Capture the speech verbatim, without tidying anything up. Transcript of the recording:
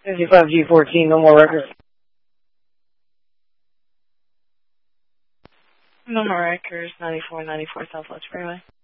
fifty-five G fourteen, no more records. No more records, ninety-four ninety-four Southwest Freeway.